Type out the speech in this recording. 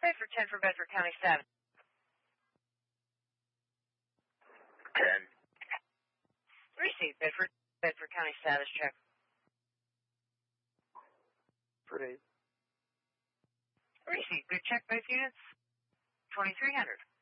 Bedford 10 for Bedford County 7. 10. Received, Bedford County status check. For 8. Received, good check, both units. 2300.